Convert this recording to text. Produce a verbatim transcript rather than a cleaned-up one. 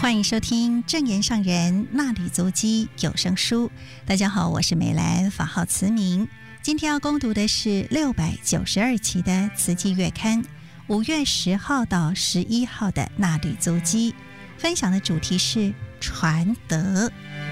欢迎收听正言上人纳履足迹有声书。大家好，我是美兰，法号慈明。今天要攻读的是六百九十二期的慈济月刊五月十号到十一号的纳履足迹，分享的主题是传德。